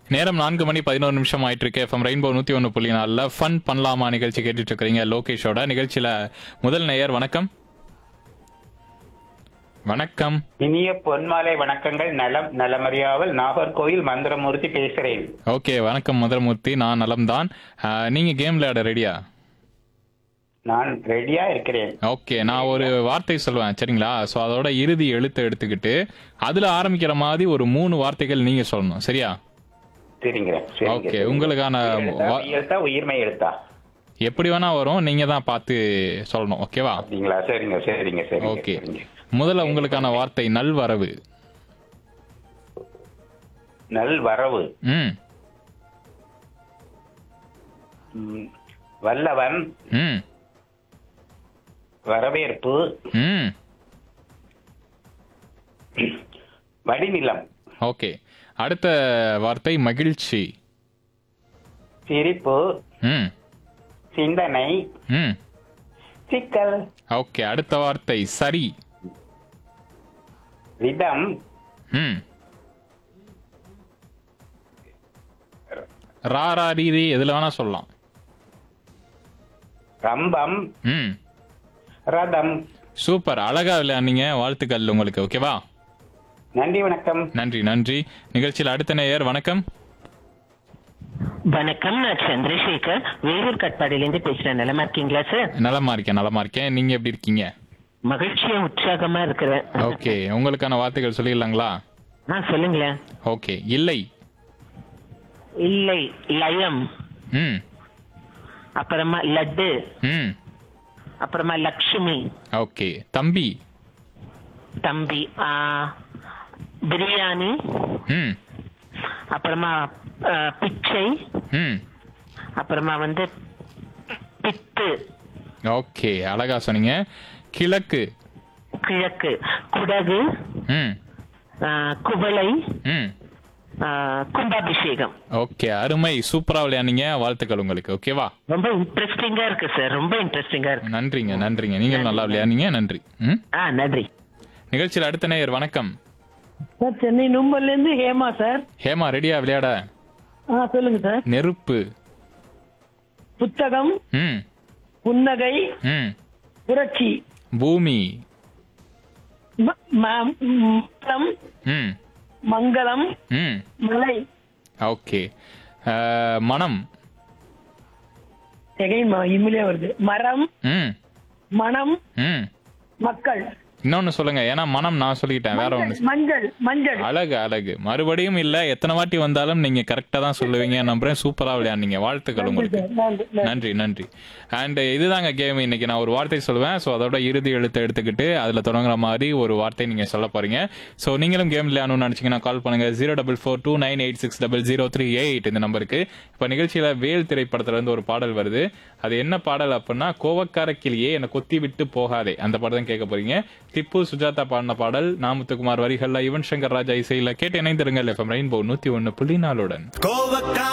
நேரம் 4:11 ஆயிட்டு இருக்கு. எஃப்எம் ரெயின்போ 101.4 ஃபன் பண்ணலாமா நிகழ்ச்சி கேட்டுட்டு இருக்கிறீங்க லோகேஷோட. நிகழ்ச்சியில முதல் நேயர் வணக்கம். வணக்கம். இனிய பொன்மாலை வணக்கங்கள். நலமறியாவல் நாகர்கோயில் மந்திரமூர்த்தி பேசுறேன். ஓகே, வணக்கம் மதுரமூர்த்தி. நான் நலம்தான். நீங்க கேம் விளையாட ரெடியா? நான் ரெடியா இருக்கிறேன். ஓகே, நான் ஒரு வார்த்தை சொல்லுவேன், சரிங்களா? ஸோ அதோட இறுதி எழுத்தை எடுத்துக்கிட்டு அதுல ஆரம்பிக்கிற மாதிரி ஒரு 3 வார்த்தைகள் நீங்க சொல்லணும், சரியா? சரிங்க. ஓகே, உங்களுக்கான எழுத்தா உயிர்மை எழுத்தா எப்படி வேணா வரும், நீங்க தான் பார்த்து சொல்லணும், ஓகேவா? அப்படிங்களா? சரிங்க. ஓகே, முதல்ல உங்களுக்கான வார்த்தை நல்வரவு. நல்வரவு. ம் ம், வல்லவன். ம் வரவேற்பு. ம் வடிநிலம். ஓகே, அடுத்த வார்த்தை மகிழ்ச்சி. சிரிப்பு. ம் சிந்தனை. ம் சிக்கல். ஓகே, அடுத்த வார்த்தை சரி. ரிதம். ம் ராரீரி எதுல வேணா சொல்லலாம். ரம்பம். ம் ரதம். சூப்பர், அழகா விளையாடுனீங்க. வாழ்த்துக்கள் உங்களுக்கு, ஓகேவா? நன்றி, வணக்கம். நன்றி. நிகழ்ச்சியில் அடுத்த நேயர் வணக்கம். வணக்கம், நான் சந்திரசேகர் வேலூர் கட்பாடியிலிருந்து பேசுறேன். நலமா இருக்கீங்களா சார்? நலமா இருக்கேன். நீங்க எப்படி இருக்கீங்க? மகிழ்ச்சியா உற்சாகமா இருக்கிறேன். ஓகே, உங்களுக்கான வார்த்தைகள் சொல்லிடலாங்களா? சொல்லுங்களேன். ஓகே, இல்லை. இல்லை, லயம். ம் அப்புறமா லட்டு. ம் அப்புறமா லக்ஷ்மி. ஓகே, தம்பி. தம்பி. பிரியாணி. ம் அப்புறமா பிச்சை. ம் அப்புறமா பித்து. ஓகே, அழகா சொன்னீங்க. கிழக்கு. கிழக்கு. குடகு. ம் குவளை. ம் கும்பாபிஷேகம். ஓகே, அருமை, சூப்பரா விளையாடுனீங்க. வாழ்த்துக்கள் உங்களுக்கு, ஓகேவா? ரொம்ப இன்ட்ரெஸ்டிங்கா இருக்கு சார், ரொம்ப இன்ட்ரெஸ்டிங்கா இருக்கு. நன்றிங்க. நீங்களும் நல்லா விளையாடுனீங்க. நன்றி. நன்றி. நிகழ்ச்சியில் அடுத்த நேயர் வணக்கம். சார், சென்னை நும்பல்ல இருந்து ஹேமா சார். ஹேமா, ரெடியா விளையாட? சொல்லுங்க சார். நெருப்பு. புத்தகம். ம் புன்னகை. ம் புரட்சி. பூமி. மலம். ம் மங்களம். ம் மலை. ஓகே, மனம். இம்மிலே வருது. மரம். ம் மனம். ம் மக்கள். இன்னொன்னு சொல்லுங்க, ஏன்னா மனம் நான் சொல்லிட்டேன், வேற ஒண்ணு. மஞ்சள். அழகு. மறுபடியும் இல்ல, எத்தனை வாட்டி வந்தாலும் நீங்க கரெக்டா தான் சொல்லுவீங்க நம்புறேன். சூப்பரா விளையாடுனீங்க. வாழ்த்துக்கள் உங்களுக்கு. நன்றி. அண்ட் இதுதாங்க கேம். இன்னைக்கு நான் ஒரு வார்த்தை சொல்லுவேன். ஸோ அதோட இறுதி எழுத்தை எடுத்துக்கிட்டு அதுல தொடங்குற மாதிரி ஒரு வார்த்தை நீங்க சொல்ல போறீங்க. ஸோ நீங்களும் கேம் விளையாடணும்னு நினைச்சீங்கன்னா கால் பண்ணுங்க 04429860038 இந்த நம்பருக்கு. இப்ப நிகழ்ச்சியில வேல் திரைப்படத்துல இருந்து ஒரு பாடல் வருது. அது என்ன பாடல் அப்படின்னா, கோவக்கார கிளியே என்னை கொத்தி விட்டு போகாதே, அந்த பாடம் தான் கேட்க போறீங்க. திப்பு சுஜாதா பாடின பாடல். நாமுத்துக்குமார் வரிகள்ல யுவன் சங்கர் ராஜா இசையில கேட்டு இணைந்திருங்கள். FM rainbow 101.4.